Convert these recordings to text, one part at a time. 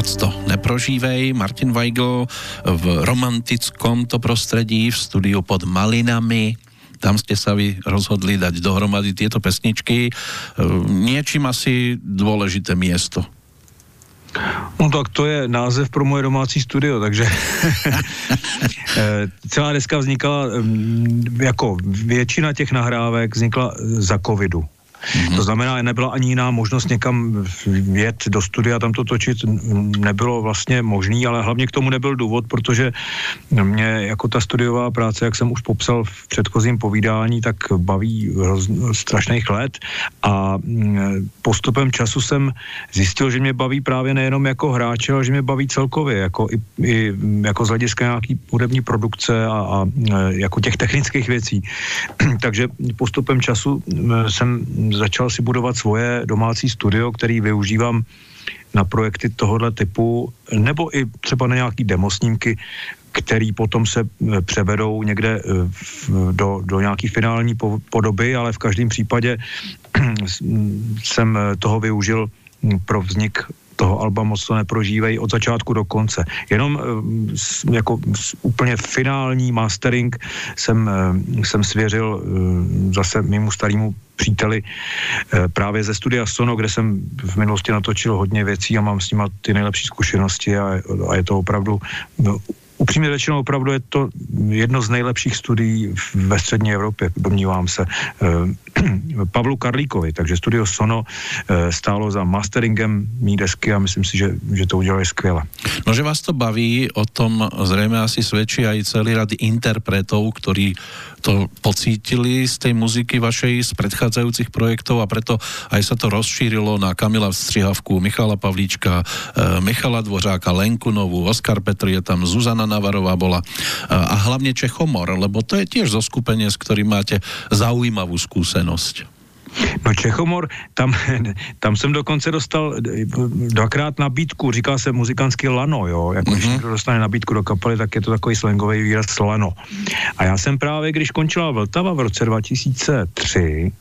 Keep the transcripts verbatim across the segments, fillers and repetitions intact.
Moc to neprožívej. Martin Weigl v romantickom to prostredí v studiu Pod malinami. Tam ste sa vy rozhodli dať dohromady tieto pesničky. Niečím asi dôležité miesto. No tak to je název pro moje domácí studio, takže celá deska vznikala, jako většina těch nahrávek vznikla za covidu. Mm-hmm. To znamená, nebyla ani jiná možnost někam jet do studia, tam to točit nebylo vlastně možný, ale hlavně k tomu nebyl důvod, protože mě jako ta studiová práce, jak jsem už popsal v předchozím povídání, tak baví strašných let a postupem času jsem zjistil, že mě baví právě nejenom jako hráče, ale že mě baví celkově, jako i, i jako z hlediska nějaký hudební produkce a, a jako těch technických věcí. Takže postupem času jsem začal si budovat svoje domácí studio, který využívám na projekty tohohle typu, nebo i třeba na nějaký demosnímky, který potom se převedou někde do, do nějaký finální podoby, ale v každém případě jsem toho využil pro vznik toho alba Moc to neprožívej od začátku do konce. Jenom jako úplně finální mastering jsem, jsem svěřil zase mému starému příteli právě ze studia Sono, kde jsem v minulosti natočil hodně věcí a mám s nima ty nejlepší zkušenosti a, a je to opravdu upřímně řečeno, opravdu je to jedno z nejlepších studií ve střední Evropě, domnívám se, Pavlu Karlíkovi, takže studio Sono stálo za masteringem mý desky a myslím si, že, že to udělali skvěle. No, že vás to baví, o tom zrejme asi svedčí aj celý rad interpretov, ktorí to pocítili z tej muziky vašej, z predchádzajúcich projektov a preto aj sa to rozšírilo na Kamila Vstřihavku, Michala Pavlíčka, Michala Dvořáka, Lenku Novú, Oskar Petr je tam, Zuzana Navarová bola a hlavne Čechomor, lebo to je tiež zoskupenie, s ktorým máte zaujímavú skúsenosť. No Čechomor, tam, tam jsem dokonce dostal dvakrát nabídku, říká se muzikantský lano, jo, jako mm-hmm. když někdo dostane nabídku do kapely, tak je to takový slangový výraz lano. A já jsem právě, když končila Vltava v roce dva tisíce tři,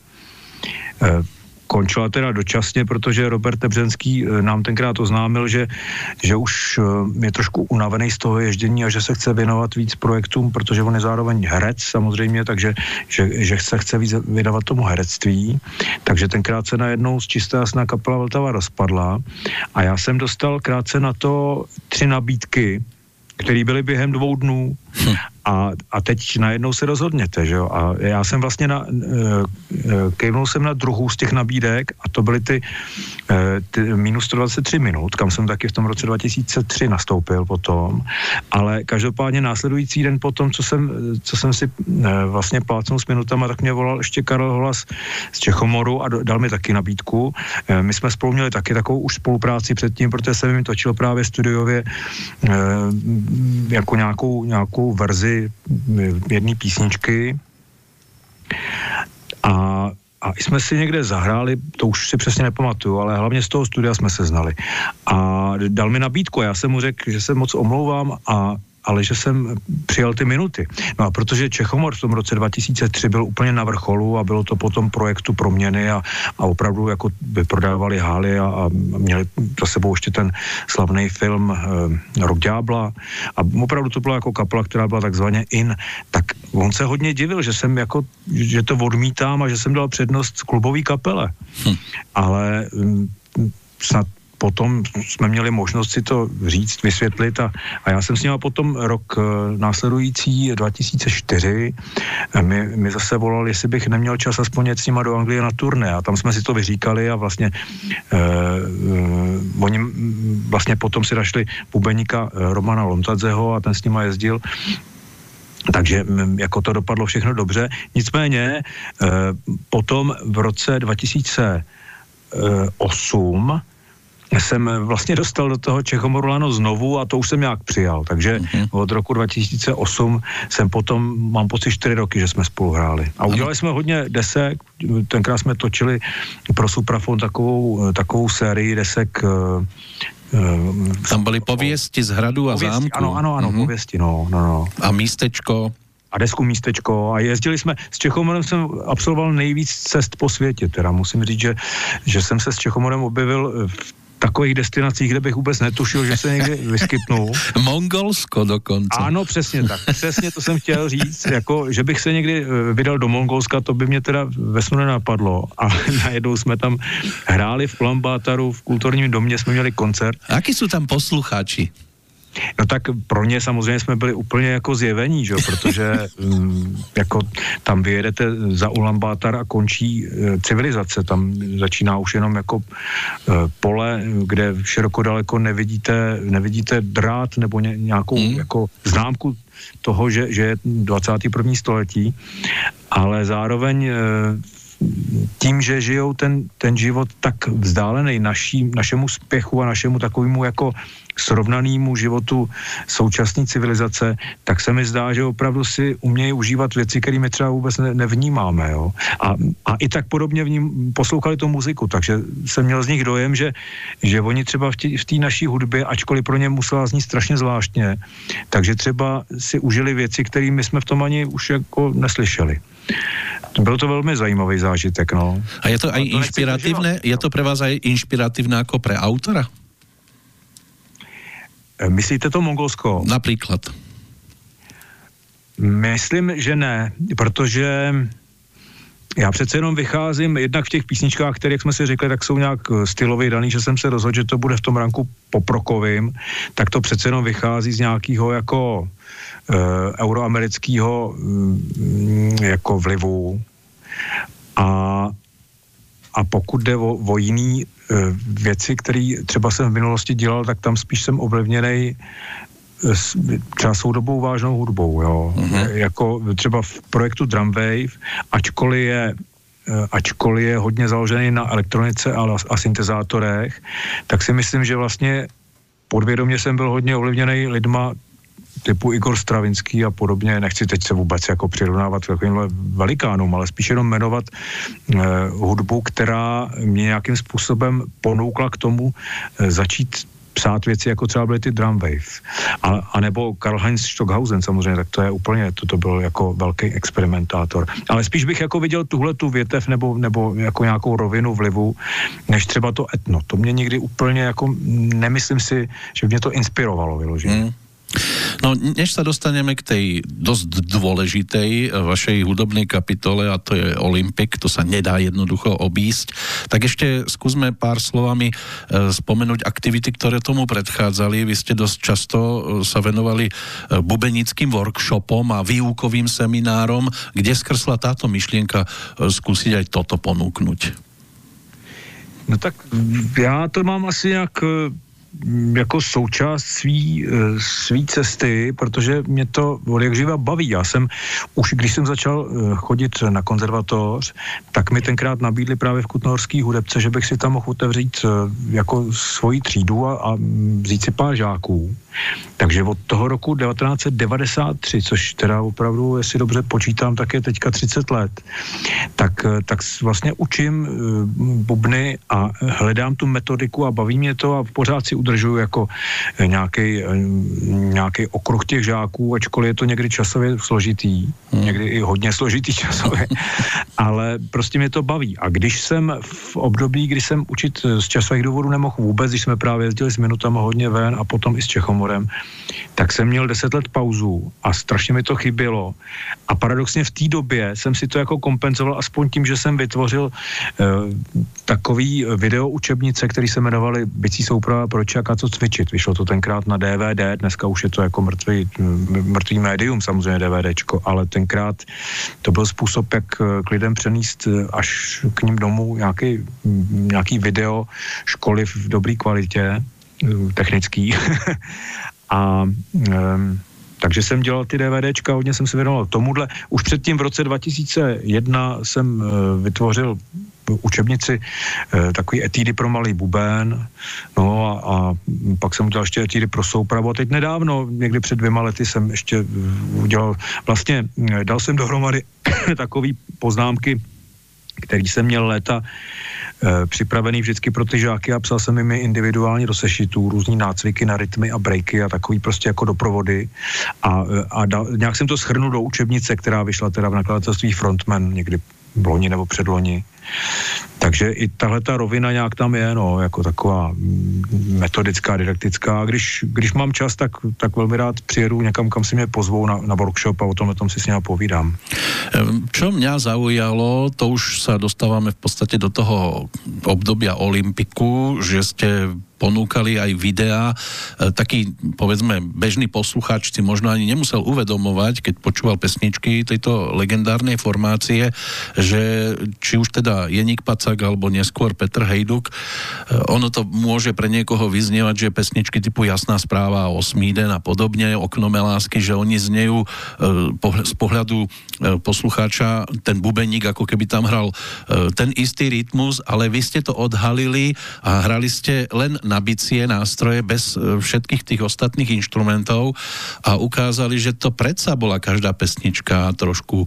eh, končila teda dočasně, protože Robert Tebřenský nám tenkrát oznámil, že, že už je trošku unavený z toho ježdění a že se chce věnovat víc projektům, protože on je zároveň herec samozřejmě, takže že, že se chce víc věnovat tomu herectví. Takže tenkrát se najednou z čisté jasná kapela Vltava rozpadla a já jsem dostal krátce na to tři nabídky, které byly během dvou dnů. Hm. A, a teď najednou se rozhodněte, že jo. A já jsem vlastně na, kejvnul jsem na druhou z těch nabídek a to byly ty, ty minus sto dvacet tři minut, kam jsem taky v tom roce dva tisíce tři nastoupil potom, ale každopádně následující den potom, co jsem, co jsem si vlastně plácnul s minutama, tak mě volal ještě Karel Holas z Čechomoru a dal mi taky nabídku. My jsme spolu měli taky takovou už spolupráci předtím, protože jsem jim točil právě studiově jako nějakou, nějakou verzi jedné písničky a, a jsme si někde zahráli, to už si přesně nepamatuju, ale hlavně z toho studia jsme se znali. A dal mi nabídku a já jsem mu řekl, že se moc omlouvám a ale že jsem přijal ty minuty. No a protože Čechomor v tom roce dva tisíce tři byl úplně na vrcholu a bylo to potom projektu proměny a, a opravdu jako by prodávali hály a, a měli za sebou ještě ten slavný film e, Rok ďábla a opravdu to byla jako kapela, která byla takzvaně in, tak on se hodně divil, že jsem jako, že to odmítám a že jsem dal přednost klubový kapele. Hm. Ale m, snad potom jsme měli možnost si to říct, vysvětlit a, a já jsem s nima potom rok následující dva tisíce čtyři mi, mi zase volal, jestli bych neměl čas aspoň jet s nima do Anglie na turné a tam jsme si to vyříkali a vlastně eh, eh, oni vlastně potom si našli bubeníka Romana Lomtadzeho a ten s nima jezdil. Takže jako to dopadlo všechno dobře. Nicméně eh, potom v roce dva tisíce osm jsem vlastně dostal do toho Čechomoru lano znovu a to už jsem nějak přijal. Takže mm-hmm. od roku dva tisíce osm jsem potom, mám pocit čtyři roky, že jsme spolu hráli. A udělali jsme hodně desek, tenkrát jsme točili pro Suprafon takovou, takovou sérii desek. Tam byly pověsti z hradu a pověsti, zámku. Ano, ano, ano, mm-hmm. pověsti, no, no, no. A místečko. A desku Místečko a jezdili jsme, s Čechomorem jsem absolvoval nejvíc cest po světě, teda musím říct, že, že jsem se s Čechomorem objevil v takových destinacích, kde bych vůbec netušil, že se někdy vyskytnou. Mongolsko dokonce. Ano, přesně tak. Přesně to jsem chtěl říct, jako, že bych se někdy vydal do Mongolska, to by mě teda ve snu nenapadlo. A najednou jsme tam hráli v Ulaanbátaru, v kulturním domě jsme měli koncert. Akí jsou tam poslucháči? No tak pro ně samozřejmě jsme byli úplně jako zjevení, že? Protože um, jako tam vyjedete za Ulaanbaatar a končí uh, civilizace, tam začíná už jenom jako uh, pole, kde široko daleko nevidíte, nevidíte drát nebo ně, nějakou mm. jako známku toho, že, že je dvacátého prvního století, ale zároveň uh, tím, že žijou ten, ten život tak vzdálený naší, našemu spěchu a našemu takovému jako srovnanému životu současné civilizace, tak se mi zdá, že opravdu si umějí užívat věci, které my třeba vůbec ne, nevnímáme. Jo? A, a i tak podobně v ním poslouchali tu muziku, takže jsem měl z nich dojem, že, že oni třeba v té naší hudbě, ačkoliv pro ně musela znít strašně zvláštně, takže třeba si užili věci, které my jsme v tom ani už jako neslyšeli. Bylo to velmi zajímavý zážitek, no. A je to aj to inšpiratívne? Je to pre vás aj inšpiratívne ako pre autora? Myslíte to Mongolsko? Napríklad. Myslím, že ne, protože já přece jenom vycházím, jednak v těch písničkách, které, jak jsme si řekli, tak jsou nějak stylově daný, že jsem se rozhodl, že to bude v tom ranku poprokovým, tak to přece jenom vychází z nějakého jako uh, euroamerického um, jako vlivu. A, a pokud jde o, o jiný uh, věci, které třeba jsem v minulosti dělal, tak tam spíš jsem ovlivněnej třeba soudobou vážnou hudbou, jo. Mm-hmm. Jako třeba v projektu Drumwave, ačkoliv je, ačkoliv je hodně založený na elektronice a, a syntezátorech, tak si myslím, že vlastně podvědomě jsem byl hodně ovlivněný lidma typu Igor Stravinský a podobně. Nechci teď se vůbec jako přirovnávat k takovýmhle velikánům, ale spíš jenom jmenovat eh, hudbu, která mě nějakým způsobem ponoukla k tomu eh, začít psát věci, jako třeba byly ty Drumwave. A, a nebo Karl-Heinz Stockhausen samozřejmě, tak to je úplně, to, to byl jako velký experimentátor. Ale spíš bych jako viděl tuhle tu větev nebo, nebo jako nějakou rovinu vlivu, než třeba to etno. To mě nikdy úplně jako, nemyslím si, že mě to inspirovalo vyloženě. Hmm. No, než sa dostaneme k tej dosť dôležitej vašej hudobnej kapitole, a to je Olympik, to sa nedá jednoducho obísť, tak ešte skúsme pár slovami e, spomenúť aktivity, ktoré tomu predchádzali. Vy ste dosť často sa venovali bubenickým workshopom a výukovým seminárom, kde skrsla táto myšlienka skúsiť aj toto ponúknuť. No tak já to mám asi jak jako součást svý, svý cesty, protože mě to od jak živa baví. Já jsem, už když jsem začal chodit na konzervatoř, tak mi tenkrát nabídli právě v Kutnohorský hudebce, že bych si tam mohl otevřít jako svoji třídu a, a vzít si pár žáků. Takže od toho roku devatenáct set devadesát tři, což teda opravdu, jestli dobře počítám, tak je teďka třicet let, tak, tak vlastně učím bubny a hledám tu metodiku a baví mě to a pořád si udržuju jako nějaký, nějaký okruh těch žáků, ačkoliv je to někdy časově složitý, hmm. někdy i hodně složitý časově, ale prostě mě to baví. A když jsem v období, kdy jsem učit z časových důvodů nemohl vůbec, když jsme právě jezdili s minutama hodně ven a potom i s Čechomorem, tak jsem měl deset let pauzu a strašně mi to chybělo. A paradoxně v té době jsem si to jako kompenzoval aspoň tím, že jsem vytvořil uh, takový video učebnice, který se jmenovaly Bicí souprava pro čaka co cvičit. Vyšlo to tenkrát na D V D, dneska už je to jako mrtvý, mrtvý médium, samozřejmě DVDčko, ale tenkrát to byl způsob, jak k lidem přenést až k ním domů nějaký, nějaký video školy v dobré kvalitě, technický. A um, takže jsem dělal ty DVDčka, hodně jsem se věnoval tomuhle. Už předtím v roce dva tisíce jedna jsem uh, vytvořil učebnici uh, takový etídy pro malý buben, no a, a pak jsem udělal ještě etídy pro soupravu a teď nedávno, někdy před dvěma lety jsem ještě uh, udělal, vlastně uh, dal jsem dohromady takový poznámky, který jsem měl léta e, připravený vždycky pro ty žáky a psal jsem jim individuálně do sešitů, různý nácviky na rytmy a breaky a takový prostě jako doprovody a, a dal, nějak jsem to shrnul do učebnice, která vyšla teda v nakladatelství Frontman někdy v loni nebo předloni. Takže i tahle ta rovina nějak tam je, no, jako taková metodická, didaktická. A když, když mám čas, tak, tak velmi rád přijedu někam, kam si mě pozvou na, na workshop a o tom, o tom si s nimi povídám. Čo mňa zaujalo, to už sa dostávame v podstate do toho obdobia Olympiku, že ste ponúkali aj videá. Taký, povedzme, bežný poslucháč si možno ani nemusel uvedomovať, keď počúval pesničky tejto legendárnej formácie, že či už teda Jeník Pacák alebo neskôr Petr Hejduk, ono to môže pre niekoho vyznievať, že pesničky typu Jasná správa, Osmý den a podobne, Okno mé lásky, že oni znejú z pohľadu poslucháča ten bubeník, ako keby tam hral ten istý rytmus, ale vy ste to odhalili a hrali ste len na bicie, nástroje, bez všetkých tých ostatných inštrumentov a ukázali, že to predsa bola každá pesnička trošku e,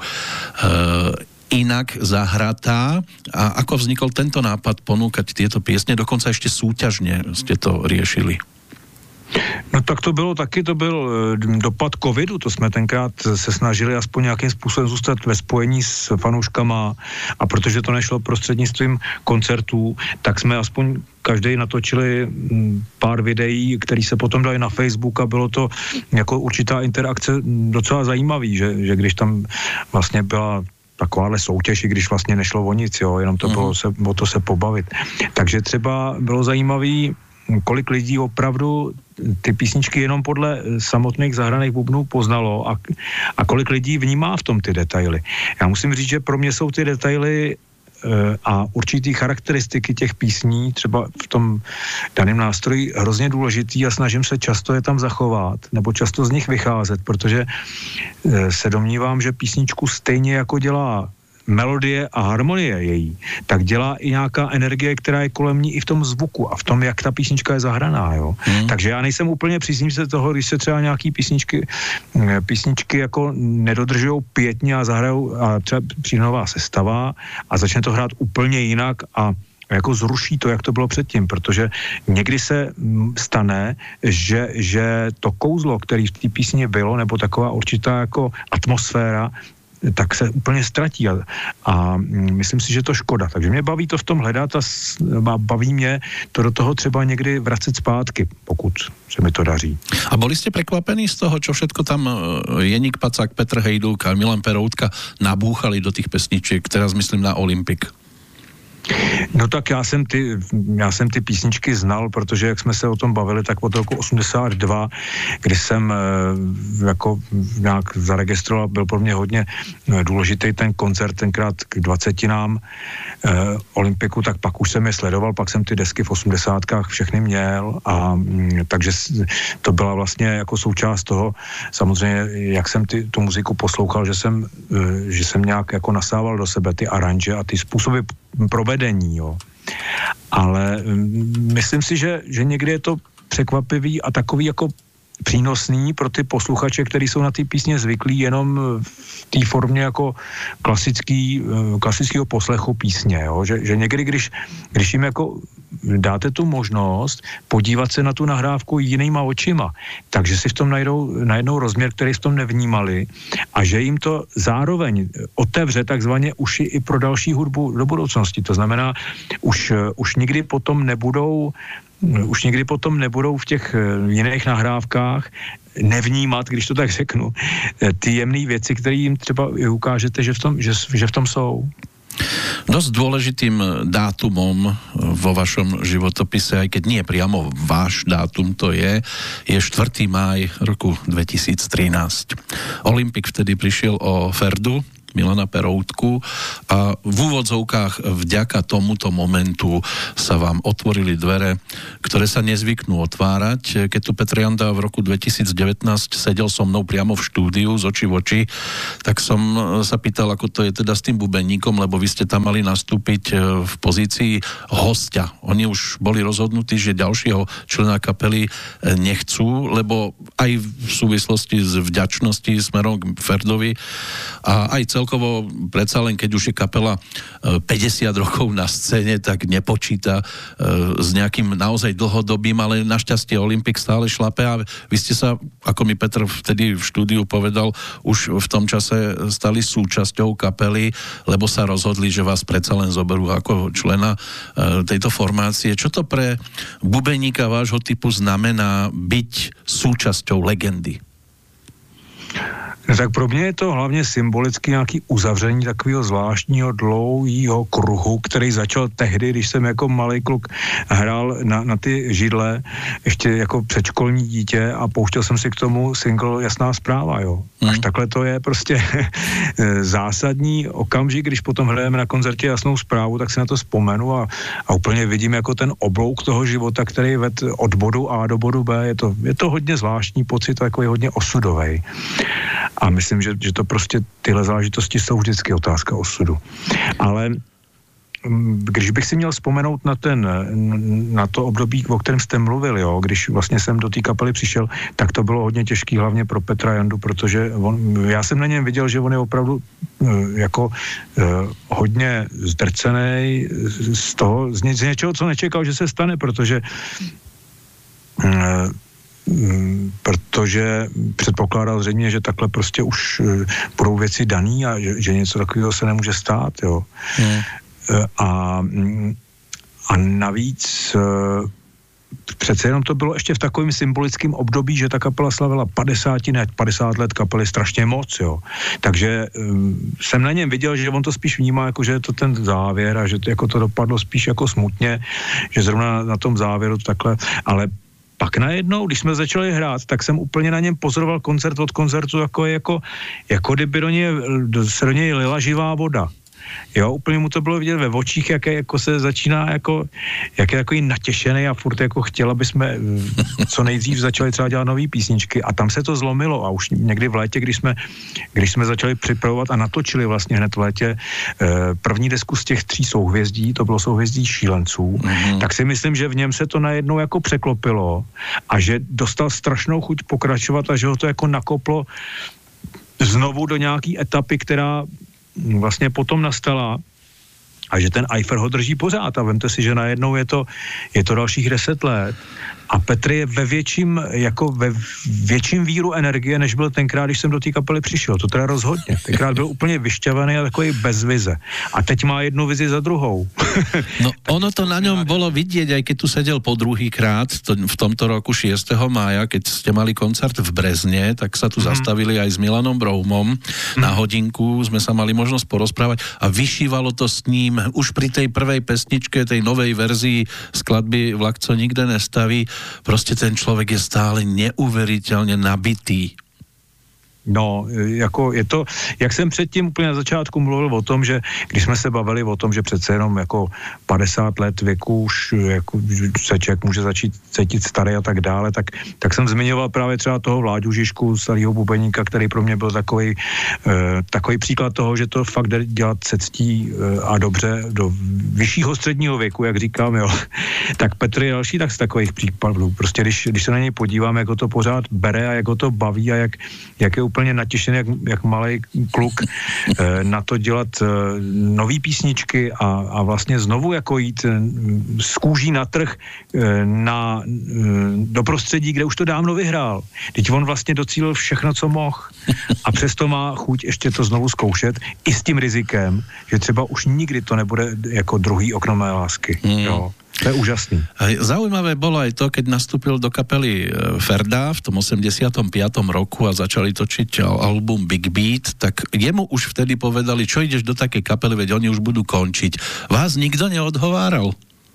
inak zahratá. A ako vznikol tento nápad ponúkať tieto piesne, dokonca ešte súťažne ste to riešili? No tak to bylo taky, to byl dopad covidu, to jsme tenkrát se snažili aspoň nějakým způsobem zůstat ve spojení s fanouškama a protože to nešlo prostřednictvím koncertů, tak jsme aspoň každý natočili pár videí, které se potom dali na Facebook a bylo to jako určitá interakce docela zajímavý, že, že když tam vlastně byla takováhle soutěž, i když vlastně nešlo o nic, jo, jenom to bylo se, o to se pobavit. Takže třeba bylo zajímavý, kolik lidí opravdu ty písničky jenom podle samotných zahraných bubnů poznalo a, a kolik lidí vnímá v tom ty detaily. Já musím říct, že pro mě jsou ty detaily a určitý charakteristiky těch písní, třeba v tom daném nástroji, hrozně důležitý a snažím se často je tam zachovat, nebo často z nich vycházet, protože se domnívám, že písničku stejně jako dělá melodie a harmonie její, tak dělá i nějaká energie, která je kolem ní i v tom zvuku a v tom, jak ta písnička je zahraná, jo. Hmm. Takže já nejsem úplně příznivce toho, když se třeba nějaký písničky, písničky jako nedodržujou pětně a zahrajou a třeba přijde nová sestava a začne to hrát úplně jinak a jako zruší to, jak to bylo předtím, protože někdy se stane, že, že to kouzlo, který v té písni bylo, nebo taková určitá jako atmosféra, tak se úplně ztratí a, a myslím si, že to škoda. Takže mě baví to v tom hledat a baví mě to do toho třeba někdy vracet zpátky, pokud se mi to daří. A boli ste prekvapení z toho, čo všetko tam Jeník Pacák, Petr Hejduk a Milan Peroutka nabúchali do tých pesničiek, teraz myslím na Olympik? No tak já jsem ty, já jsem ty písničky znal, protože jak jsme se o tom bavili, tak od roku osmdesát dva, kdy jsem e, jako nějak zaregistroval, byl pro mě hodně důležitý ten koncert tenkrát k dvacetinám e, Olympiku, tak pak už jsem je sledoval, pak jsem ty desky v osmdesátkách všechny měl a m, takže to byla vlastně jako součást toho, samozřejmě jak jsem ty, tu muziku poslouchal, že jsem, e, že jsem nějak jako nasával do sebe ty aranže a ty způsoby provedení, jo. Ale myslím si, že, že někdy je to překvapivý a takový jako přínosný pro ty posluchače, kteří jsou na ty písně zvyklí jenom v té formě jako klasický, klasického poslechu písně, jo? Že, že někdy, když, když jim jako dáte tu možnost podívat se na tu nahrávku jinýma očima, takže si v tom najdou najednou rozměr, který v tom nevnímali a že jim to zároveň otevře takzvaně uši i pro další hudbu do budoucnosti. To znamená, už, už nikdy potom nebudou už někdy potom nebudou v těch jiných nahrávkách nevnímat, když to tak řeknu, ty jemné věci, které jim třeba ukážete, že v tom, že, že v tom jsou. Dosť dôležitým dátumom vo vašom životopise, aj keď nie priamo váš dátum to je, je štvrtého mája roku dvetisíctrinásť. Olympik vtedy prišiel o Ferdu, Milana Peroutku a v úvodzovkách vďaka tomuto momentu sa vám otvorili dvere, ktoré sa nezvyknú otvárať. Keď tu Petr Janda v roku dvetisícdevätnásť sedel so mnou priamo v štúdiu z očí v oči, tak som sa pýtal, ako to je teda s tým bubeníkom, lebo vy ste tam mali nastúpiť v pozícii hostia. Oni už boli rozhodnutí, že ďalšieho člena kapely nechcú, lebo aj v súvislosti s vďačnosti smerom k Ferdovi a aj celé celkovo predsa len, keď už je kapela päťdesiat rokov na scéne, tak nepočíta s nejakým naozaj dlhodobým, ale našťastie Olympik stále šlape a vy ste sa, ako mi Petr vtedy v štúdiu povedal, už v tom čase stali súčasťou kapely, lebo sa rozhodli, že vás predsa len zoberú ako člena tejto formácie. Čo to pre bubeníka vášho typu znamená byť súčasťou legendy? Tak pro mě je to hlavně symbolicky nějaký uzavření takového zvláštního dlouhého kruhu, který začal tehdy, když jsem jako malý kluk hrál na, na ty židle, ještě jako předškolní dítě a pouštěl jsem si k tomu single Jasná zpráva, jo. Až mm. takhle to je prostě zásadní okamžik, když potom hrajeme na koncertě Jasnou zprávu, tak si na to vzpomenu a, a úplně vidím jako ten oblouk toho života, který ved od bodu A do bodu B. Je to, je to hodně zvláštní pocit, takový hodně osudový. A myslím, že, že to prostě tyhle záležitosti jsou vždycky otázka osudu. Ale když bych si měl vzpomenout na ten, na to období, o kterém jste mluvil, jo, když vlastně jsem do té kapely přišel, tak to bylo hodně těžký, hlavně pro Petra Jandu, protože on, já jsem na něm viděl, že on je opravdu jako hodně zdrcený z toho, z, ně, z něčeho, co nečekal, že se stane, protože protože předpokládal zřejmě, že takhle prostě už budou věci daný a že, že něco takového se nemůže stát, jo. Hmm. A, a navíc přece jenom to bylo ještě v takovém symbolickém období, že ta kapela slavila padesát, ne, padesát let kapely strašně moc, jo. Takže um, jsem na něm viděl, že on to spíš vnímá, jako že je to ten závěr a že to, jako to dopadlo spíš jako smutně, že zrovna na tom závěru takhle, ale pak najednou, když jsme začali hrát, tak jsem úplně na něm pozoroval koncert od koncertu, jako, jako, jako kdyby do něj, se do něj lila živá voda. Jo, úplně mu to bylo vidět ve očích, jak jako se začíná jako, jak je takový natěšený a furt jako chtěl, aby jsme co nejdřív začali třeba dělat nový písničky a tam se to zlomilo a už někdy v létě, když jsme, když jsme začali připravovat a natočili vlastně hned v létě první desku z těch tří souhvězdí, to bylo souhvězdí šílenců, mm-hmm. tak si myslím, že v něm se to najednou jako překlopilo a že dostal strašnou chuť pokračovat a že ho to jako nakoplo znovu do nějaký etapy, která vlastně potom nastala a že ten Eifer ho drží pořád a vemte si, že najednou je to, je to dalších deset let a Petr je ve větším, jako ve větším víru energie, než byl tenkrát, když jsem do té kapely přišel. To teda rozhodně. Tenkrát byl úplně vyšťavený a takový bez vize. A teď má jednu vizi za druhou. No ono to na ňom bolo vidieť, aj keď tu sedel po druhý krát, to, v tomto roku šiesteho mája, keď ste mali koncert v Brezne, tak sa tu mm. zastavili aj s Milanom Broumom. Mm. Na hodinku sme sa mali možnosť porozprávať a vyšívalo to s ním už pri tej prvej pesničke, tej novej verzii skladby Vlak, co nikde nestaví. Prostě ten člověk je stále neuvěřitelně nabitý. No, jako je to, jak jsem předtím úplně na začátku mluvil o tom, že když jsme se bavili o tom, že přece jenom jako padesát let věku už jako se člověk může začít cítit starý a tak dále, tak, tak jsem zmiňoval právě třeba toho Vláďu Žižku, starého bubeníka, který pro mě byl takový, eh, takový příklad toho, že to fakt jde dělat se ctí eh, a dobře do vyššího středního věku, jak říkám, jo. Tak Petr je další tak z takových případů. Prostě když, když se na něj podívám, jak ho to pořád bere a jak ho to baví a jak, jak je úplně natěšený, jak, jak malý kluk eh, na to dělat eh, nový písničky a, a vlastně znovu jako jít eh, z kůží na trh eh, na, eh, do prostředí, kde už to dávno vyhrál. Teď on vlastně docílil všechno, co mohl a přesto má chuť ještě to znovu zkoušet i s tím rizikem, že třeba už nikdy to nebude jako druhý okno mé lásky. Hmm. Jo. To je úžasný. Zaujímavé bolo aj to, keď nastúpil do kapely Ferda v tom osemdesiatom piatom roku a začali točiť album Big Beat, tak jemu už vtedy povedali, čo ideš do takej kapely, veď oni už budú končiť. Vás nikto neodhováral?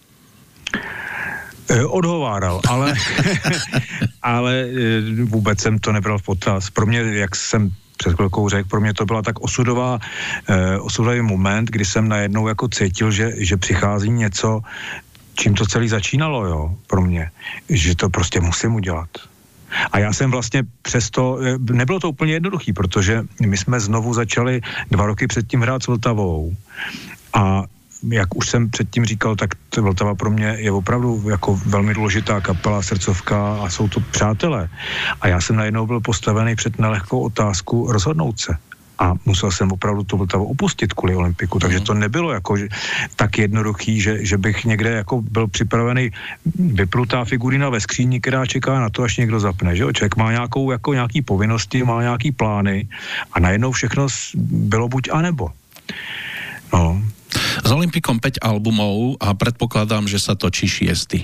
Odhováral, ale, ale vůbec jsem to nebral v potaz. Pro mě, jak jsem před chvilkou řekl, pro mě to byla tak osudová, eh, osudový moment, kdy jsem najednou jako cítil, že, že přichází něco, čím to celý začínalo, jo, pro mě. Že to prostě musím udělat. A já jsem vlastně přesto, nebylo to úplně jednoduchý, protože my jsme znovu začali dva roky předtím hrát s Vltavou. A jak už jsem předtím říkal, tak Vltava pro mě je opravdu jako velmi důležitá kapela, srdcovka a jsou to přátelé. A já jsem najednou byl postavený před nelehkou otázku rozhodnout se. a musel jsem opravdu to Vltavu opustit kvůli olympiku, takže to nebylo jako že, tak jednoduchý, že, že bych někde jako byl připravený vyplutá figurina ve skříni, která čeká na to, až někdo zapne, že jo? Člověk má nějakou, jako nějaký povinnosti, má nějaký plány a najednou všechno bylo buď a nebo. No. S Olympikom päť albumov a predpokladám, že sa točí šiesty.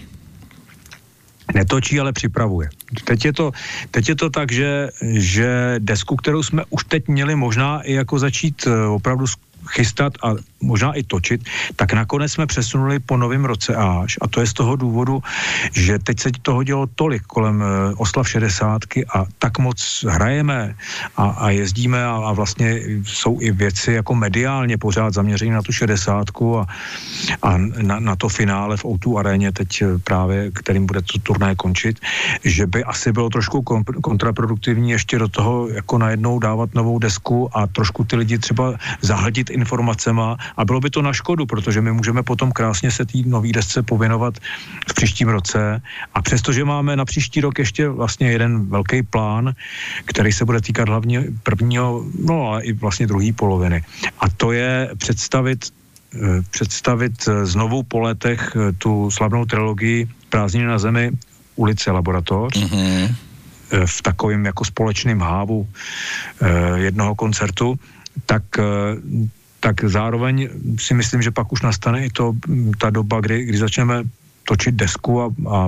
Netočí, ale připravuje. Teď je to, teď je to tak, že, že desku, kterou jsme už teď měli možná i jako začít opravdu chystat a možná i točit, tak nakonec jsme přesunuli po novém roce až. A to je z toho důvodu, že teď se toho dělo tolik kolem oslav šedesátky a tak moc hrajeme a, a jezdíme a, a vlastně jsou i věci jako mediálně pořád zaměřené na tu šedesátku a, a na, na to finále v ó dva aréně teď právě, kterým bude to turné končit, že by asi bylo trošku kontraproduktivní ještě do toho jako najednou dávat novou desku a trošku ty lidi třeba zahltit informacema a bylo by to na škodu, protože my můžeme potom krásně se té nový desce pověnovat v příštím roce a přestože máme na příští rok ještě vlastně jeden velký plán, který se bude týkat hlavně prvního, no a i vlastně druhé poloviny. A to je představit představit znovu po letech tu slavnou trilogii Prázdniny na zemi, ulice Laboratoř, mm-hmm. v takovém jako společném hávu jednoho koncertu, tak tak zároveň si myslím, že pak už nastane i to, ta doba, kdy, kdy začneme točit desku a, a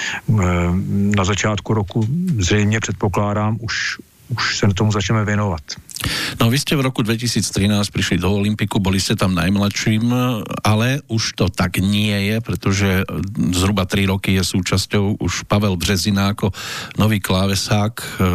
na začátku roku zřejmě předpokládám, už, už se tomu začneme věnovat. No vy ste v roku dvetisíctrinásť prišli do Olympiku, boli ste tam najmladším, ale už to tak nie je, pretože zhruba tri roky je súčasťou už Pavel Březina ako nový klávesák.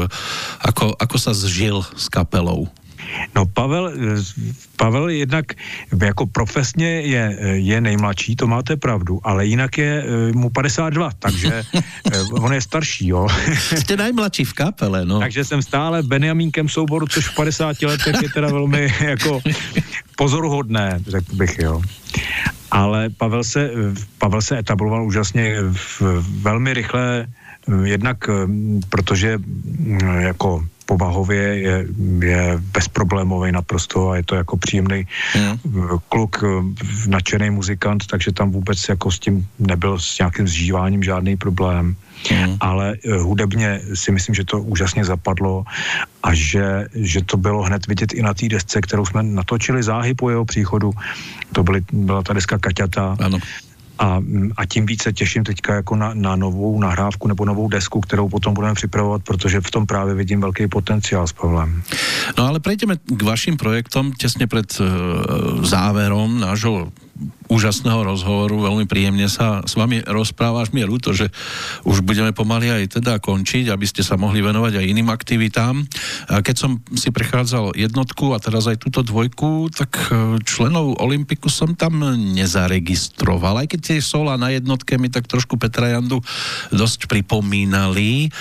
Ako, ako sa zžil s kapelou? No Pavel, Pavel jednak jako profesně je, je nejmladší, to máte pravdu, ale jinak je mu padesát dva, takže on je starší, jo. Jste najmladší v kapele, no. Takže jsem stále Benjamínkem souboru, což v padesáti letech je teda velmi jako pozoruhodné, řekl bych, jo. Ale Pavel se, Pavel se etabloval úžasně v, velmi rychle, jednak protože jako povahově je, je bezproblémový naprosto a je to jako příjemný mm. kluk, nadšený muzikant, takže tam vůbec jako s tím nebyl s nějakým zžíváním žádný problém. Mm. Ale hudebně si myslím, že to úžasně zapadlo a že, že to bylo hned vidět i na té desce, kterou jsme natočili záhy po jeho příchodu. To byly, byla ta deska Kaťata. Ano. A, a tím více těším teďka jako na, na novou nahrávku nebo novou desku, kterou potom budeme připravovat, protože v tom právě vidím velký potenciál s Pavlem. No ale prejdeme k vašim projektom tesne pred uh, záverom nášho úžasného rozhovoru. Veľmi príjemne sa s vami rozprávaš. Mi je ľúto, že už budeme pomaly aj teda končiť, aby ste sa mohli venovať aj iným aktivitám. A keď som si prechádzal jednotku a teraz aj túto dvojku, tak členov Olympiku som tam nezaregistroval. Aj keď tie sola na jednotke mi tak trošku Petra Jandu dosť pripomínali.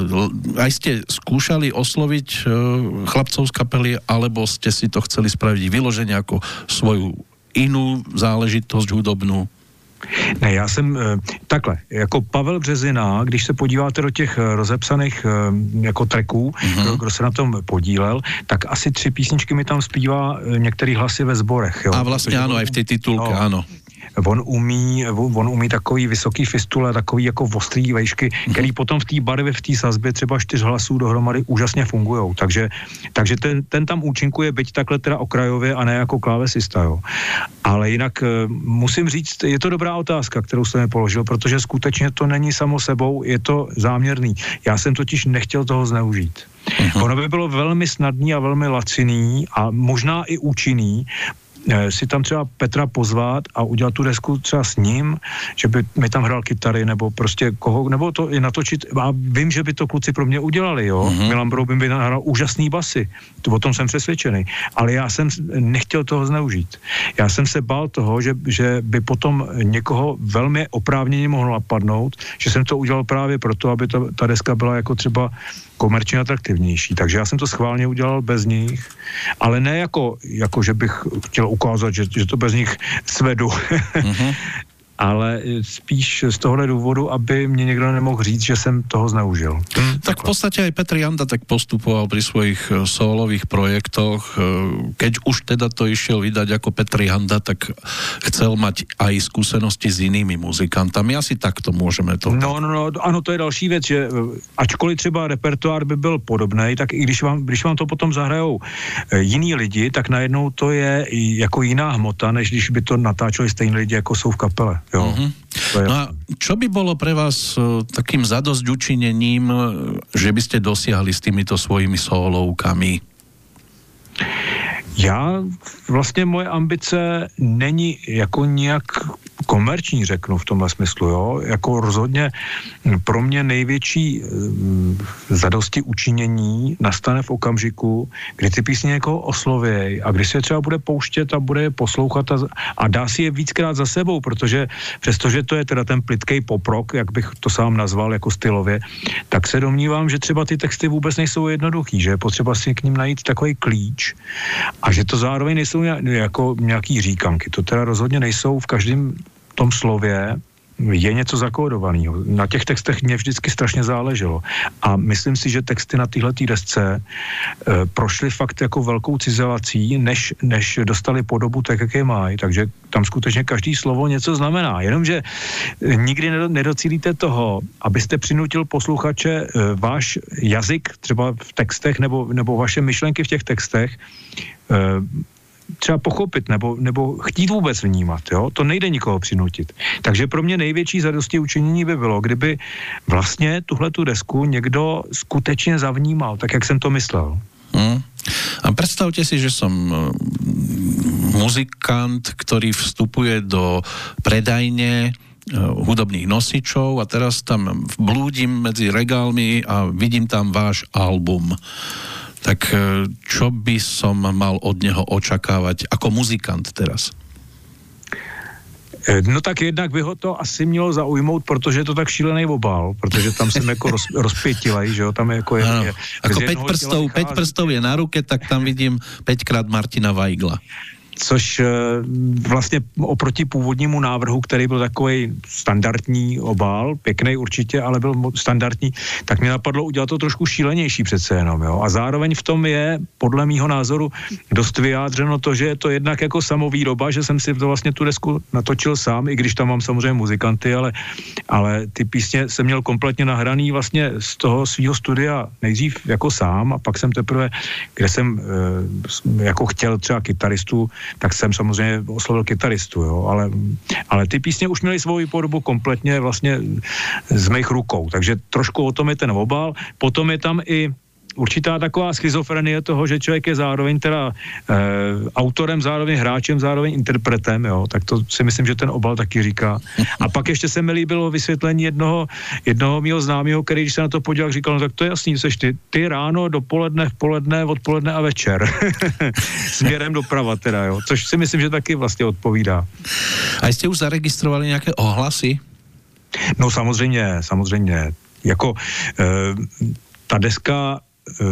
Aj ste skúšali osloviť chlapcov z kapely, alebo ste si to chceli spraviť vyloženie ako svoju inú záležitost hudobnou? Ne, já jsem takhle, jako Pavel Březina, když se podíváte do těch rozepsaných jako tracků, mm-hmm. kdo, kdo se na tom podílel, tak asi tři písničky mi tam zpívá některý hlasy ve sborech. Jo? A vlastně ano, aj v té titulke, no. Ano. On umí, on umí takový vysoký fistule, takový jako ostrý vejšky, mm-hmm. který potom v té barvě, v té sazbě třeba čtyř hlasů dohromady úžasně fungujou. Takže, takže ten, ten tam účinkuje, byť takhle teda okrajově a ne jako klávesista, jo. Ale jinak musím říct, je to dobrá otázka, kterou jsem mi položil, protože skutečně to není samo sebou, je to záměrný. Já jsem totiž nechtěl toho zneužít. Mm-hmm. Ono by bylo velmi snadný a velmi laciný a možná i účinný si tam třeba Petra pozvat a udělat tu desku třeba s ním, že by mi tam hrál kytary, nebo prostě koho, nebo to i natočit. A vím, že by to kluci pro mě udělali, jo. Mm-hmm. Milan Broubin by tam hrál úžasný basy. O tom jsem přesvědčený. Ale já jsem nechtěl toho zneužít. Já jsem se bál toho, že, že by potom někoho velmi oprávněně mohlo napadnout, že jsem to udělal právě proto, aby ta, ta deska byla jako třeba komerčně atraktivnější. Takže já jsem to schválně udělal bez nich, ale ne jako, jako že bych chtěl ukázat, že, že to bez nich svedu. Mm-hmm. ale spíš z tohohle důvodu, aby mě někdo nemohl říct, že jsem toho zneužil. Hm, tak v podstate aj Petr Janda tak postupoval pri svojich sólových projektoch. Keď už teda to išiel vydať ako Petr Janda, tak chcel mať aj skúsenosti s jinými muzikantami. Asi takto můžeme to... No, no, no, ano, to je další věc, že ačkoliv třeba repertoár by byl podobný, tak i když vám, když vám to potom zahrajou jiní lidi, tak najednou to je jako jiná hmota, než když by to natáčeli stejní lidi, jako jsou v kapele. Jo. Mm-hmm. No a čo by bolo pre vás takým zadosťučinením, že by ste dosiahli s týmito svojimi solovkami? Já, vlastně moje ambice není jako nějak komerční, řeknu v tomhle smyslu, jo. Jako rozhodně pro mě největší zadosti učinění nastane v okamžiku, kdy ty písně někoho oslovějí a když se třeba bude pouštět a bude je poslouchat a, a dá si je víckrát za sebou, protože přestože to je teda ten plytkej poprok, jak bych to sám nazval jako stylově, tak se domnívám, že třeba ty texty vůbec nejsou jednoduchý, že je potřeba si k ním najít takový klíč a že to zároveň nejsou jako nějaký říkanky. To teda rozhodně nejsou v každém tom slově je něco zakódovaného. Na těch textech mě vždycky strašně záleželo. A myslím si, že texty na téhletý desce e, prošly fakt jako velkou cizelací, než, než dostali podobu tak, jak je mají. Takže tam skutečně každý slovo něco znamená. Jenomže nikdy nedocílíte toho, abyste přinutil posluchače e, váš jazyk třeba v textech nebo, nebo vaše myšlenky v těch textech e, třeba pochopit nebo, nebo chtít vůbec vnímat, jo? To nejde nikoho přinutit. Takže pro mě největší zadosti učinění by bylo, kdyby vlastně tuhletu desku někdo skutečně zavnímal, tak jak jsem to myslel. Hmm. A predstavte si, že som muzikant, ktorý vstupuje do predajne hudobných nosičov a teraz tam blúdim medzi regálmi a vidím tam váš album. Tak čo by som mal od neho očakávať ako muzikant teraz? No tak jednak by ho to asi mělo zaujmout, protože je to tak šílený obal, protože tam jsem jako roz, rozpětilej, že jo, tam je jako... Je, ano, je, ako päť prstov, päť prstov je na ruke, tak tam vidím päťkrát Martina Weigla. Což vlastně oproti původnímu návrhu, který byl takový standardní obal, pěkný určitě, ale byl standardní, tak mě napadlo udělat to trošku šílenější přece jenom, jo. A zároveň v tom je, podle mýho názoru, dost vyjádřeno to, že je to jednak jako samovýroba, že jsem si to vlastně tu desku natočil sám, i když tam mám samozřejmě muzikanty, ale, ale ty písně jsem měl kompletně nahraný vlastně z toho svýho studia nejdřív jako sám a pak jsem teprve, kde jsem e, jako chtěl třeba kytaristu, tak jsem samozřejmě oslovil kytaristu, jo, ale, ale ty písně už měly svou podobu kompletně vlastně z mých rukou, takže trošku o tom je ten obal, potom je tam i určitá taková schizofrenie toho, že člověk je zároveň teda e, autorem, zároveň hráčem, zároveň interpretem, jo, tak to si myslím, že ten obal taky říká. A pak ještě se mi líbilo vysvětlení jednoho, jednoho mýho známého, který, když se na to podíval, říkal, no tak to je jasný, seš ty, ty ráno, dopoledne, v poledne, odpoledne a večer. Směrem doprava teda, jo, což si myslím, že taky vlastně odpovídá. A jste už zaregistrovali nějaké ohlasy? No samozřejmě, samozřejmě. Jako e, ta deska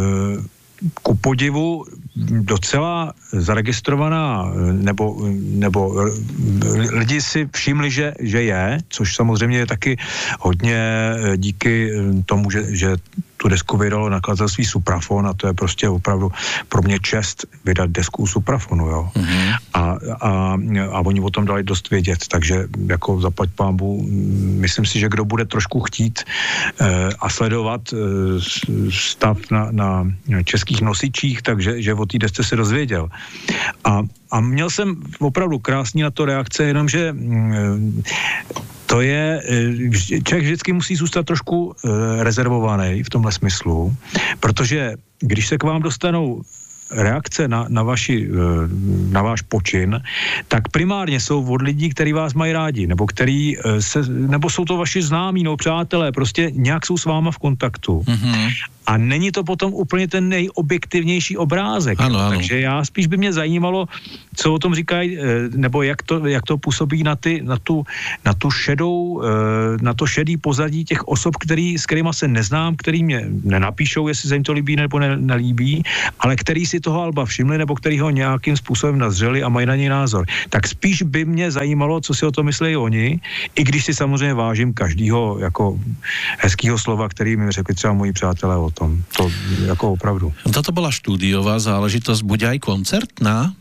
ku podivu docela zaregistrovaná, nebo, nebo lidi si všimli, že, že je, což samozřejmě je taky hodně díky tomu, že, že tu desku vydalo nakladatelství Suprafon a to je prostě opravdu pro mě čest vydat desku Suprafonu, jo. Mm-hmm. A, a, a oni o tom dali dost vědět, takže jako zaplať pánbu, myslím si, že kdo bude trošku chtít eh, a sledovat eh, stav na, na českých nosičích, takže že o té desce se dozvěděl. A, a měl jsem opravdu krásný na to reakce, jenomže mm, to je, člověk vždycky musí zůstat trošku e, rezervovaný v tomhle smyslu, protože když se k vám dostanou reakce na, na, vaši, na váš počin, tak primárně jsou od lidí, kteří vás mají rádi, nebo který se, nebo jsou to vaši známí, no přátelé, prostě nějak jsou s váma v kontaktu. Mm-hmm. A není to potom úplně ten nejobjektivnější obrázek. Ano, ano. Takže já spíš by mě zajímalo, co o tom říkají, nebo jak to, jak to působí na, ty, na, tu, na tu šedou, na to šedý pozadí těch osob, který, s kterýma se neznám, který mě nenapíšou, jestli se jim to líbí nebo ne, nelíbí, ale který si si toho alba všimli, nebo který ho nějakým způsobem nazřeli a mají na něj názor. Tak spíš by mě zajímalo, co si o tom myslí oni, i když si samozřejmě vážím každýho jako hezkýho slova, který mi řekli třeba moji přátelé o tom. To jako opravdu. Toto byla štúdiová záležitost, bude aj koncertná?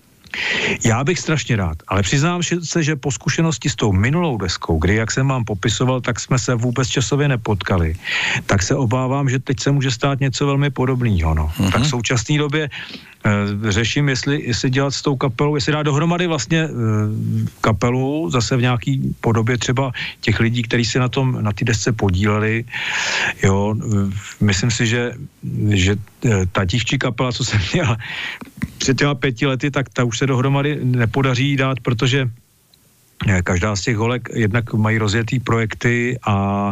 Já bych strašně rád, ale přiznám se, že po zkušenosti s tou minulou deskou, kdy, jak jsem vám popisoval, tak jsme se vůbec časově nepotkali, tak se obávám, že teď se může stát něco velmi podobného. No. Mm-hmm. Tak v současné době e, řeším, jestli, jestli dělat s tou kapelou, jestli dát dohromady vlastně e, kapelu, zase v nějaký podobě třeba těch lidí, kteří se na tom, na té desce podíleli. Jo, e, myslím si, že, že e, ta dívčí kapela, co jsem měl před těma pěti lety, tak ta už se dohromady nepodaří dát, protože každá z těch holek jednak mají rozjetý projekty a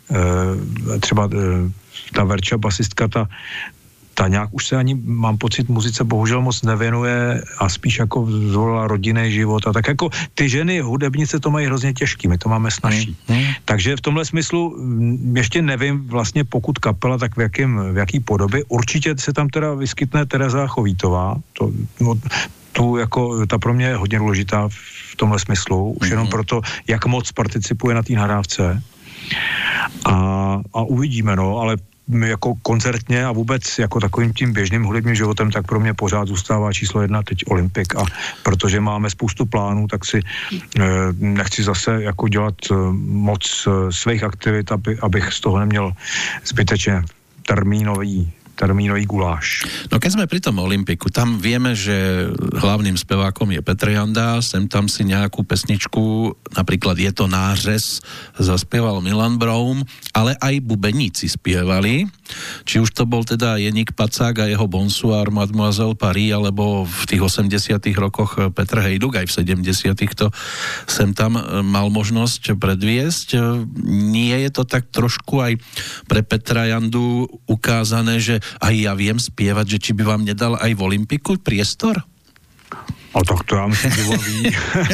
e, třeba e, ta Verča, basistka, ta, ta nějak už se ani, mám pocit, muzice bohužel moc nevěnuje a spíš jako zvolila rodinný život a tak jako ty ženy hudebnice to mají hrozně těžký, my to máme snažší. Hmm. Takže v tomhle smyslu ještě nevím vlastně, pokud kapela, tak v, jakým, v jaký podobě. Určitě se tam teda vyskytne Tereza Chovítová, to, no, tu jako, ta pro mě je hodně důležitá v tomhle smyslu, už jenom proto, jak moc participuje na té nahrávce. A, a uvidíme, no, ale jako koncertně a vůbec jako takovým tím běžným hudebním životem, tak pro mě pořád zůstává číslo jedna teď Olympik, a protože máme spoustu plánů, tak si e, nechci zase jako dělat e, moc e, svých aktivit, aby, abych z toho neměl zbytečně termínový termínový guláš. No keď sme pri tom Olympiku, tam vieme, že hlavným spevákom je Petr Janda, sem tam si nejakú pesničku, napríklad Je to nářez, zaspieval Milan Broum, ale aj bubeníci spievali. Či už to bol teda Jeník Pacák a jeho Bonsoir Mademoiselle Paris, alebo v tých osemdesiatych rokoch Petr Hejduk, aj v sedemdesiatych to sem tam mal možnosť predviesť. Nie je to tak trošku aj pre Petra Jandu ukázané, že aj ja viem spievať, že či by vám nedal aj v Olympiku priestor? A tak to já myslím, že on ví.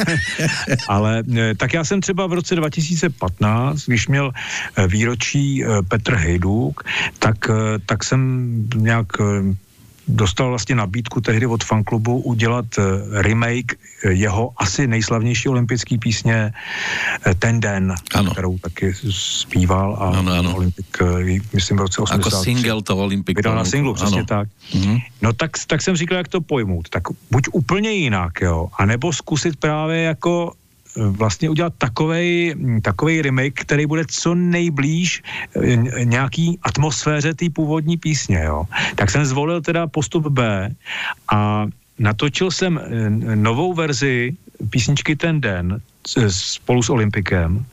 Ale tak já jsem třeba v roce dva tisíce patnáct, když měl výročí Petr Hejduk, tak, tak jsem nějak dostal vlastně nabídku tehdy od fanklubu udělat remake jeho asi nejslavnější olympický písně Ten den, ano, kterou taky zpíval a ano, ano. Olympik, myslím, v roce osmdesát tři. Jako single to Olympik. Vydal na singlu, přesně tak. Mhm. No tak, tak jsem říkal, jak to pojmout. Tak buď úplně jinak, jo, anebo zkusit právě jako vlastně udělat takovej, takovej remake, který bude co nejblíž nějaký atmosféře té původní písně, jo. Tak jsem zvolil teda postup B a natočil jsem novou verzi písničky Ten den spolu s Olympikem,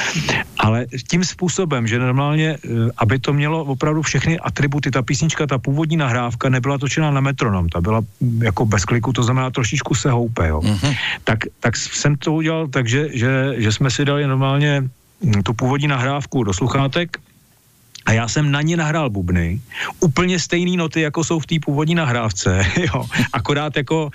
ale tím způsobem, že normálně, aby to mělo opravdu všechny atributy, ta písnička, ta původní nahrávka nebyla točená na metronom, ta byla jako bez kliku, to znamená trošičku se houpe, jo. Mm-hmm. Tak, tak jsem to udělal tak, že, že, že jsme si dali normálně tu původní nahrávku do sluchátek a já jsem na ní nahrál bubny, úplně stejný noty, jako jsou v té původní nahrávce, jo, akorát jako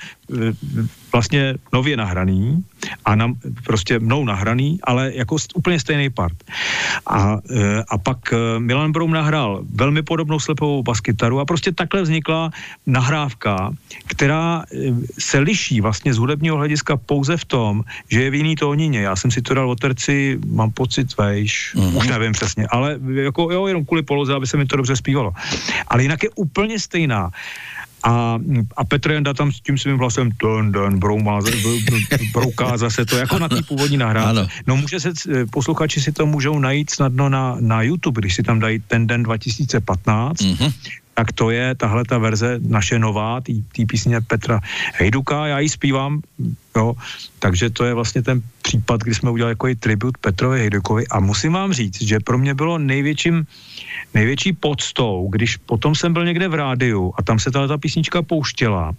vlastně nově nahraný a nám, prostě mnou nahraný, ale jako úplně stejný part. A, a pak Milan Broum nahrál velmi podobnou slepou baskytaru a prostě takhle vznikla nahrávka, která se liší vlastně z hudebního hlediska pouze v tom, že je v jiný tónině. Já jsem si to dal o terci, mám pocit vejš, mm-hmm. už nevím přesně, ale jako jo, jenom kvůli poloze, aby se mi to dobře zpívalo. Ale jinak je úplně stejná. A, a Petr Janda tam s tím svým hlasem ten den broumá, brouká zase to, jako na té původní nahrávce. No může se, posluchači si to můžou najít snadno na, na YouTube, když si tam dají Ten den dva tisíce patnáct, mm-hmm. tak to je tahle ta verze naše nová, té písně Petra Hejduka, já ji zpívám, jo, takže to je vlastně ten případ, kdy jsme udělali jako tribut Petrovi Hejdukovi a musím vám říct, že pro mě bylo největším největší poctou, když potom jsem byl někde v rádiu a tam se tato písnička pouštěla.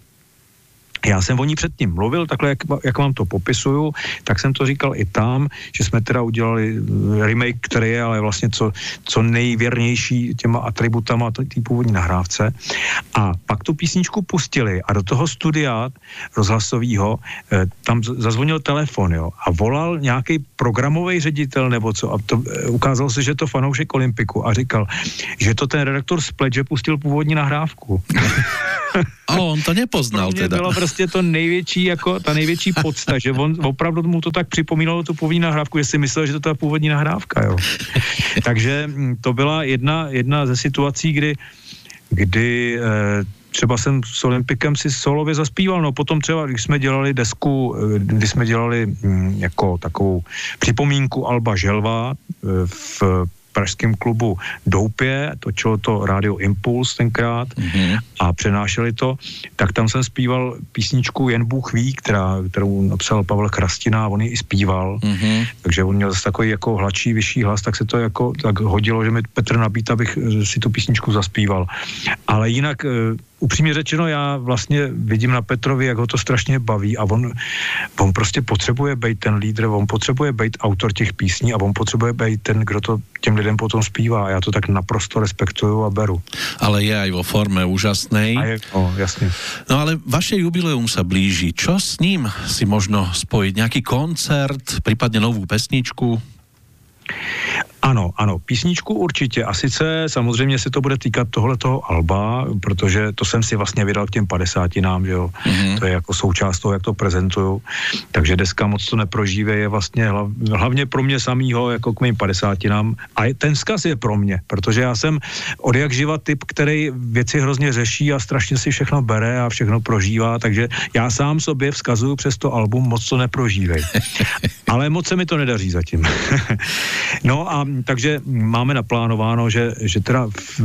Já jsem o ní předtím mluvil, takhle, jak, jak vám to popisuju, tak jsem to říkal i tam, že jsme teda udělali remake, který je ale vlastně co, co nejvěrnější těma atributama té původní nahrávce. A pak tu písničku pustili a do toho studia rozhlasového eh, tam zazvonil telefon, jo, a volal nějaký programový ředitel nebo co a to, eh, ukázalo se, že to fanoušek Olympiku a říkal, že to ten redaktor splet, že pustil původní nahrávku. A on to nepoznal teda. Byla prostě to největší, jako ta největší podsta, že on opravdu mu to tak připomínalo tu původní nahrávku, že si myslel, že to ta původní nahrávka, jo. Takže to byla jedna, jedna ze situací, kdy, kdy eh, třeba jsem s Olympikem si solově zaspíval, no potom třeba, když jsme dělali desku, když jsme dělali hm, jako takovou připomínku Alba Želva v pražském klubu Doupě, točilo to Rádio Impuls tenkrát mm-hmm. a přenášeli to, tak tam jsem zpíval písničku Jen Bůh ví, která, kterou napsal Pavel Chrastina a on ji i zpíval, mm-hmm. takže on měl zase takový jako hladší, vyšší hlas, tak se to jako tak hodilo, že mi Petr nabít, abych si tu písničku zaspíval. Ale jinak upřímně řečeno, já vlastně vidím na Petrovi, jak ho to strašně baví a on, on prostě potřebuje být ten lídr, on potřebuje být autor těch písní a on potřebuje být ten, kdo to těm lidem potom zpívá. A já to tak naprosto respektuju a beru. Ale je aj vo forme úžasnej. A je, no, jasně. No ale vaše jubileum sa blíži. Čo s ním si možno spojiť? Nejaký koncert, prípadne novú pesničku? Ano, ano, písničku určitě a sice samozřejmě se to bude týkat tohletoho alba, protože to jsem si vlastně vydal k těm padesátinám, že jo, mm-hmm. to je jako součást toho, jak to prezentuju, takže deska Moc to neprožívej je vlastně hlav, hlavně pro mě samýho jako k mým padesátinám a ten vzkaz je pro mě, protože já jsem od jak živa typ, který věci hrozně řeší a strašně si všechno bere a všechno prožívá, takže já sám sobě vzkazuju přes to album Moc to neprožívej. Ale moc se mi to nedaří zatím. No a takže máme naplánováno, že, že teda v,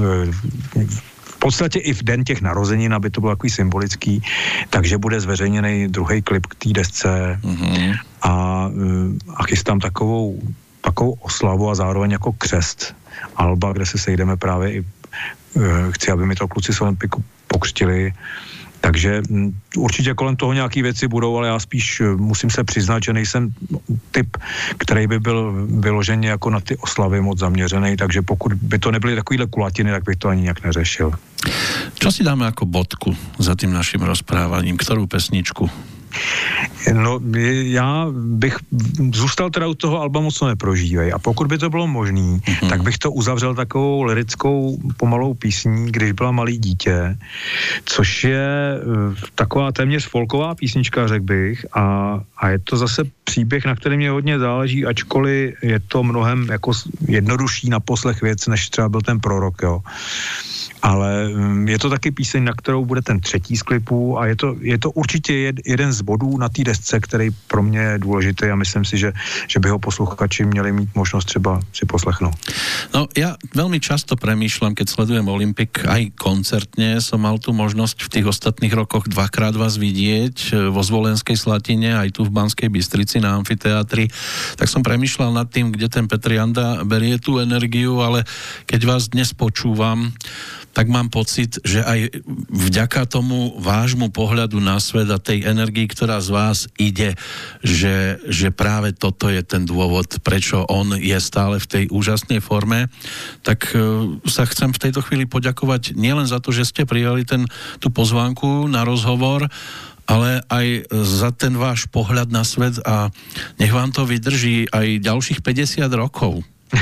v podstatě i v den těch narozenin, aby to bylo takový symbolický, takže bude zveřejněný druhý klip k té desce mm-hmm. a, a chystám takovou, takovou oslavu a zároveň jako křest alba, kde se sejdeme právě i chci, aby mi to kluci z Olympiku pokřtili. Takže určitě kolem toho nějaký věci budou, ale já spíš musím se přiznat, že nejsem typ, který by byl vyloženě jako na ty oslavy moc zaměřený, takže pokud by to nebyly takovýhle kulatiny, tak bych to ani nějak neřešil. Čo si dáme ako bodku za tým našim rozprávaním? Ktorú pesničku? No, já bych zůstal teda u toho alba Moc to neprožívej a pokud by to bylo možný, mm-hmm. tak bych to uzavřel takovou lirickou pomalou písní, Když byla malý dítě, což je taková téměř folková písnička, řekl bych, a, a je to zase příběh, na kterém mě hodně záleží, ačkoliv je to mnohem jako jednodušší na poslech věc, než třeba byl ten Prorok, jo. Ale je to taky píseň, na kterou bude ten třetí z klipů a je to, je to určitě jed, jeden z bodů na té desce, který pro mě je důležitý a myslím si, že, že by ho posluchači měli mít možnost třeba si poslechnout. No ja veľmi často premýšľam, keď sledujem Olympik, aj koncertne som mal tu možnosť v tých ostatných rokoch dvakrát vás vidieť vo Zvolenskej Slatine, aj tu v Banskej Bystrici na amfiteátri, tak som premýšľal nad tým, kde ten Petr Janda berie tú energiu, ale keď vás dnes počúvam, tak mám pocit, že aj vďaka tomu vášmu pohľadu na svet a tej energii, ktorá z vás ide, že, že práve toto je ten dôvod, prečo on je stále v tej úžasnej forme, tak sa chcem v tejto chvíli poďakovať nielen za to, že ste prijali ten, tú pozvánku na rozhovor, ale aj za ten váš pohľad na svet a nech vám to vydrží aj ďalších päťdesiat rokov.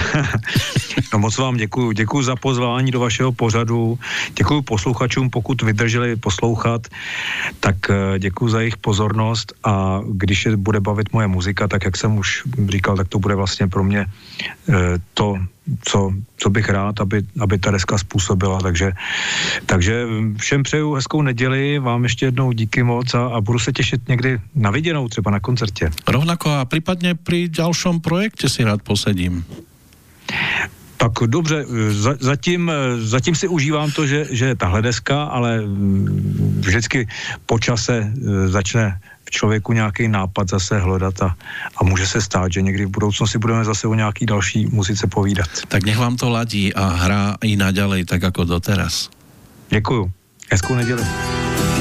No moc vám děkuju. Děkuju za pozvání do vašeho pořadu. Děkuju posluchačům, pokud vydrželi poslouchat, tak děkuju za jejich pozornost a když je bude bavit moje muzika, tak jak jsem už říkal, tak to bude vlastně pro mě to, co, co bych rád, aby, aby ta deska způsobila. Takže, takže všem přeju hezkou neděli, vám ještě jednou díky moc a, a budu se těšit někdy na viděnou, třeba na koncertě. Rovnako a prípadne pri ďalšom projekte si rád posedím. Tak dobře, zatím, zatím si užívám to, že, že je tahle deska, ale vždycky po čase začne v člověku nějaký nápad zase hledat a, a může se stát, že někdy v budoucnosti budeme zase o nějaký další muzice povídat. Tak nech vám to ladí a hrá i naďalej tak jako doteraz. Děkuju. Hezkou neděli.